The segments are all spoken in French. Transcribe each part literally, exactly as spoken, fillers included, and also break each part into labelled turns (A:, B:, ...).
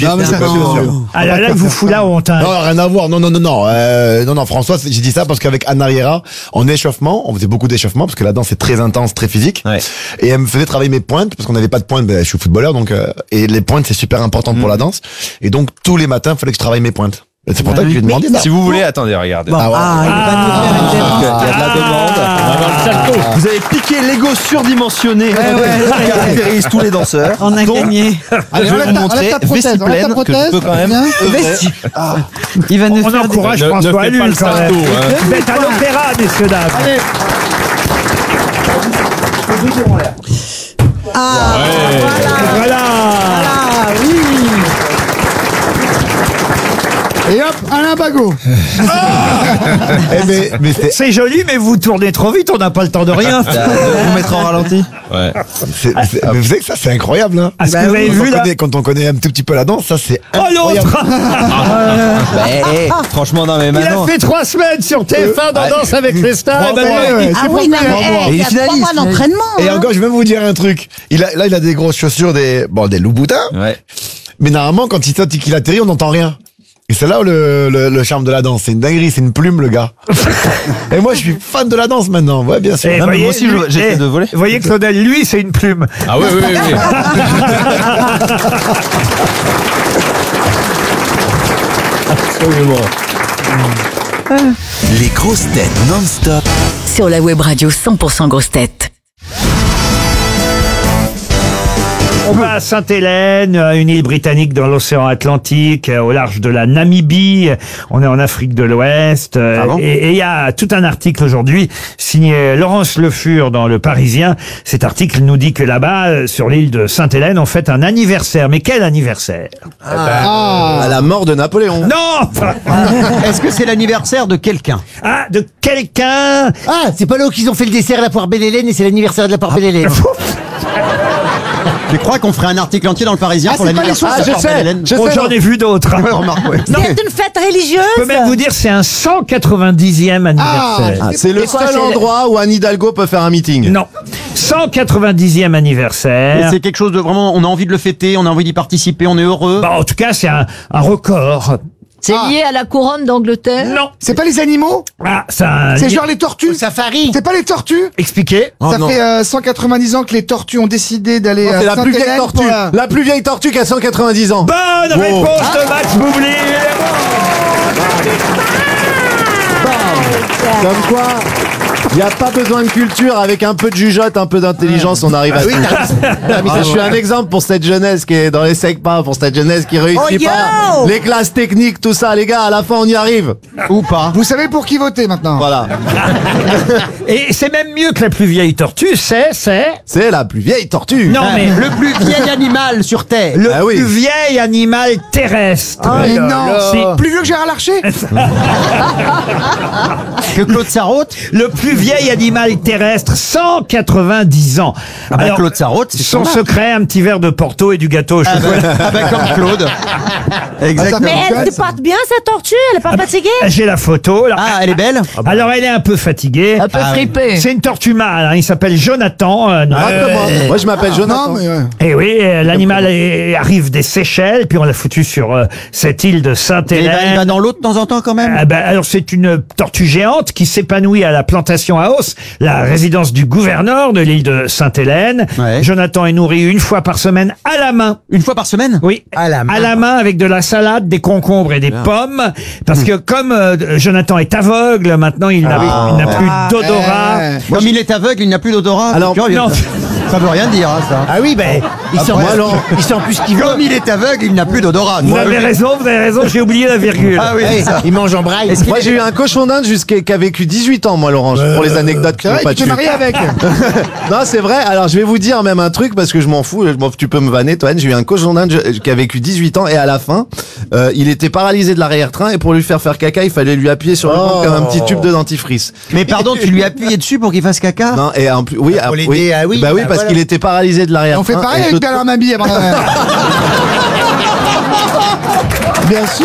A: pieds.
B: Non, mais ça, non.
C: Ah là, là, il vous fout la honte. Hein.
D: Non, rien à voir. Non, non, non, non. Euh, non, non, François, j'ai dit ça parce qu'avec Anna Riera, en échauffement, on faisait beaucoup d'échauffement parce que la danse est très intense, très physique.
A: Ouais.
D: Et elle me faisait travailler mes pointes parce qu'on n'avait pas de pointes. Ben, je suis footballeur, donc euh, et les pointes c'est super important mmh. pour la danse. Et donc tous les matins, il fallait que je travaille mes pointes. Et c'est pour ça que je lui ai demandé.
A: Si vous voulez, attendez, regardez.
B: Bon.
D: Ah, ouais.
B: Ah, il va nous faire une demande.
A: Il y a de la demande.
C: Ah.
A: Vous avez piqué l'ego surdimensionné qui
B: ouais.
A: caractérise tous les danseurs.
B: On a
A: Donc,
B: gagné.
E: Allez,
A: je vais
E: enlève
A: vous
E: ta-
A: montrer
E: enlève ta prothèse,
A: vessie
E: enlève ta
A: pleine que
E: prothèse.
A: je peux quand même.
E: Viens.
B: Vessie. Il va nous
C: On
B: faire des...
C: encourage
F: Ne- ne
C: François
F: fais pas
C: Lulle
F: le
C: quand même.
F: sarto, hein.
C: Vous êtes à l'opéra, messieurs, dames.
E: Allez.
B: Ah,
C: Voilà.
B: ah oui.
E: Et hop, Alain Bagot.
D: Eh, mais, mais c'est,
C: C'est joli, mais vous tournez trop vite, on n'a pas le temps de rien.
A: Vous mettre en ralenti.
F: Ouais.
D: c'est, c'est- mais vous savez que ça c'est incroyable. Hein.
C: Ah, ce
B: Bah
C: que vous avez
D: Quand on,
C: vu là.
D: connaît, quand on connaît un tout petit peu la danse, ça c'est
C: Oh
D: incroyable.
C: l'autre.
A: Bah, eh, franchement, non mais
C: Il a
A: maintenant.
C: fait trois semaines sur T F un dans Danse avec les stars.
D: Bravo,
C: Eh ben,
D: ouais, ouais.
G: Ah oui, non, mais hey,
A: Et
G: il y
A: il
G: a trois
A: finalise.
G: mois d'entraînement.
D: Et
G: hein.
D: encore, je vais même vous dire un truc. Il a, là, il a des grosses chaussures, des, bon, des Louboutins.
A: Ouais.
D: Mais normalement, quand il saute et qu'il atterrit, on n'entend rien. Et c'est là où le, le, le charme de la danse. C'est une dinguerie, c'est une plume, le gars. Et moi, je suis fan de la danse maintenant. Ouais, bien sûr.
C: Eh,
A: Non, mais
C: voyez,
A: moi aussi, je-
C: lui-
A: j'essaie
C: eh,
A: de voler.
C: Vous voyez, Claudel, lui, c'est une plume.
F: Ah oui, oui, oui. oui.
D: Absolument.
H: Les grosses têtes non-stop.
I: Sur la web radio cent pour cent grosses têtes.
C: On va à Sainte-Hélène, une île britannique dans l'océan Atlantique, euh, au large de la Namibie. On est en Afrique de l'Ouest. euh,
A: Ah bon
C: et et il y a tout un article aujourd'hui signé Laurence Le Fur dans Le Parisien. Cet article nous dit que là-bas, euh, sur l'île de Sainte-Hélène, on fête un anniversaire. Mais quel anniversaire?
A: À la mort de Napoléon.
C: Non.
J: Est-ce que c'est l'anniversaire de quelqu'un?
C: Ah, de quelqu'un.
J: Ah, c'est pas là où qu'ils ont fait le dessert à la poire Belle-Hélène et c'est l'anniversaire de la poire Belle-Hélène. Je crois qu'on ferait un article entier dans le Parisien
E: Ah,
J: pour
E: c'est pas les
J: l'anniversaire de la
E: sources,
J: poire
E: je sais.
J: Belle-Hélène.
E: Je
C: Oh,
E: sais,
C: j'en ai vu d'autres. hein.
J: Remarque, ouais.
C: Non,
G: C'est une fête religieuse.
C: je peux même vous dire, c'est un cent quatre-vingt-dixième anniversaire.
E: Ah,
A: C'est le
G: C'est quoi,
A: seul
G: c'est le-
A: endroit où Anne Hidalgo peut faire un meeting.
C: Non, cent quatre-vingt-dixième
J: Et
C: anniversaire.
J: c'est quelque chose de vraiment, on a envie de le fêter, on a envie d'y participer, on est heureux.
C: Bah, en tout cas, c'est un, un record.
G: C'est lié à la couronne d'Angleterre.
C: Non.
E: c'est pas les animaux?
C: Ah, ça.
E: C'est genre les tortues?
J: Safari.
E: C'est pas les tortues?
C: Expliquez.
E: Ça fait euh, cent quatre-vingt-dix ans que les tortues ont décidé d'aller à
A: C'est la plus vieille
E: Sainte-Hélène
A: tortue.
E: pour la-
A: La plus vieille tortue qui a cent quatre-vingt-dix ans.
C: Bonne
A: Bon.
C: réponse de Max Boublil.
A: Comme quoi, il n'y a pas besoin de culture. Avec un peu de jugeote, un peu d'intelligence, on arrive à tout. Ah, je suis un exemple pour cette jeunesse qui est dans les SECPA, pour cette jeunesse qui réussit
B: Oh, yo
A: pas. Les classes techniques, tout ça, les gars, à la fin, on y arrive. Ou pas.
E: Vous savez pour qui voter maintenant?
A: Voilà.
C: Et c'est même mieux que la plus vieille tortue, c'est, c'est.
A: C'est la plus vieille tortue.
C: Non, mais
J: Le plus vieil animal sur Terre.
C: le
A: Ah oui.
C: plus vieil animal terrestre.
E: Mais
C: Oh là
E: non,
C: là.
E: c'est plus vieux que Gérard Larcher?
J: Que Claude Sarraute.
C: Le plus vieil animal terrestre, cent quatre-vingt-dix ans.
J: Ah bah
C: Alors,
J: Claude Sarraute, c'est
C: son
J: son
C: secret, un petit verre de Porto et du gâteau au chocolat.
J: Ah bah comme Claude. Exactement.
G: Mais elle se porte bien, cette tortue. Elle est pas fatiguée.
C: J'ai la photo. Alors,
J: Ah, elle est belle.
C: alors, elle est un peu fatiguée.
G: Un peu fripée.
C: C'est une tortue mâle, hein, il s'appelle Jonathan. euh,
A: Ah, comment Moi, je m'appelle Jonathan.
E: Non, mais ouais.
C: Et oui, euh, l'animal est- arrive des Seychelles, puis on l'a foutu sur euh, cette île de
J: Et il va, il va
C: Sainte-Hélène.
J: dans l'eau de temps en temps quand même.
C: Ah ben, alors c'est une tortue géante qui s'épanouit à la plantation à Os, la résidence du gouverneur de l'île de Sainte-Hélène.
J: Ouais.
C: Jonathan est nourri une fois par semaine à la main.
J: Une fois par semaine.
C: Oui,
J: À la main.
C: à la main avec de la salade, des concombres et des pommes, parce que comme euh, Jonathan est aveugle, maintenant il n'a
A: Ah.
C: il n'a plus d'odorat.
E: Eh,
J: Comme il est aveugle, il n'a plus d'odorat.
A: Alors,
J: C'est curieux,
C: non.
J: ça. Ça veut rien dire, hein, ça. Ah oui, ben, il sent,
A: moi, alors-
J: il sent plus ce qu'il veut. Comme il est aveugle, il n'a plus d'odorat.
C: Vous avez raison, vous avez raison, j'ai oublié la virgule.
J: Ah oui, c'est ça.
D: Il mange en braille.
A: Moi, j'ai eu un cochon d'Inde jusqu'à qui a vécu dix-huit ans, moi, Laurent, pour les anecdotes qui
E: C'est
A: n'ont
E: vrai,
A: pas
E: tu t'es
A: dessus.
E: marié avec.
A: Non, c'est vrai. Alors, je vais vous dire même un truc parce que je m'en fous. Je m'en- Tu peux me vanner, toi. J'ai eu un cochon d'Inde je- qui a vécu dix-huit ans et à la fin, euh, il était paralysé de l'arrière-train et pour lui faire faire caca, il fallait lui appuyer sur le ventre comme un petit tube de dentifrice.
J: Mais pardon, tu lui as appuyé dessus pour qu'il fasse caca?
A: Non, et en plus, oui, ah,
J: l'aider,
A: oui,
J: ah oui,
A: bah oui,
J: bah
A: parce
J: voilà.
A: qu'il était paralysé de l'arrière-train.
E: On fait pareil
A: et
E: avec
A: je-
E: Bernard Mabille avant la... Bien sûr.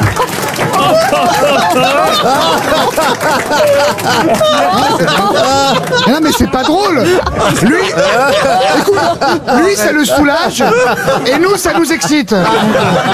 E: Mais non, mais c'est pas drôle. Lui, écoute, lui, ça le soulage, et nous, ça nous excite.